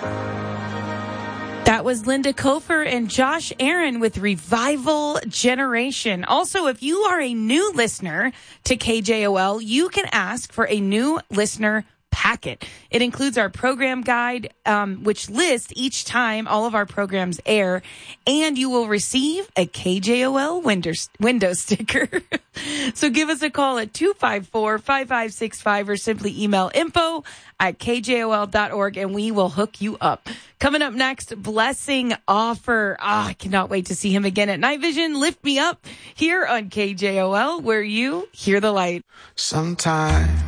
That was Linda Kofer and Josh Aaron with Revival Generation. Also, if you are a new listener to KJOL, you can ask for a new listener packet. It includes our program guide, which lists each time all of our programs air, and you will receive a KJOL window sticker. So give us a call at 254-5565 or simply email info@kjol.org and we will hook you up. Coming up next, Blessing Offer. I cannot wait to see him again at Night Vision. Lift Me Up here on KJOL, where you hear the light. Sometimes